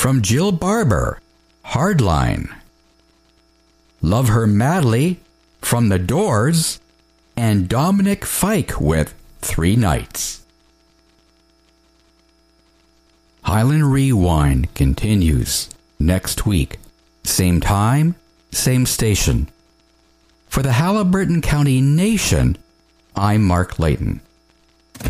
from Jill Barber, Hardline. Love Her Madly from The Doors, and Dominic Fike with Three Nights. Highland Rewind continues next week. Same time, same station. For the Halliburton County Nation, I'm Mark Layton.